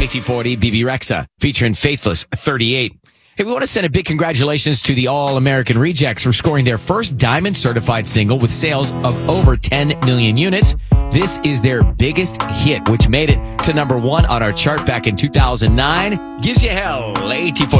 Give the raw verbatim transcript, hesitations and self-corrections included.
A T forty B B Rexa, featuring Faithless thirty-eight. Hey, we want to send a big congratulations to the All-American Rejects for scoring their first Diamond certified single with sales of over ten million units. This is their biggest hit, which made it to number one on our chart back in two thousand nine. Gives you hell, A T forty.